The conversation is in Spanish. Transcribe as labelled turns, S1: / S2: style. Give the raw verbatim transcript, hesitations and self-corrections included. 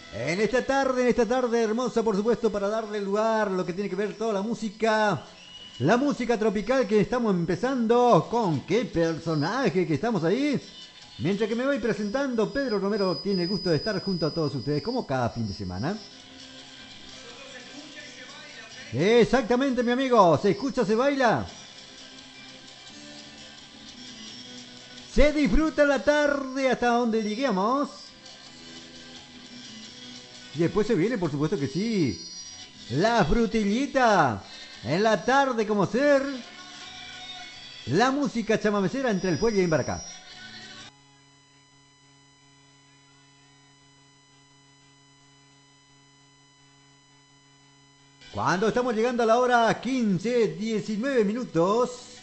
S1: En esta tarde, en esta tarde hermosa, por supuesto, para darle lugar a lo que tiene que ver toda la música. La música tropical que estamos empezando. ¿Con qué personaje que estamos ahí? Mientras que me voy presentando, Pedro Romero tiene el gusto de estar junto a todos ustedes, como cada fin de semana. Exactamente, mi amigo. ¿Se escucha, se baila? Se disfruta la tarde hasta donde lleguemos. Y después se viene, por supuesto que sí. La frutillita. En la tarde, como ser. La música chamamecera entre el fuelle y Embarcá. Cuando estamos llegando a la hora quince, diecinueve minutos.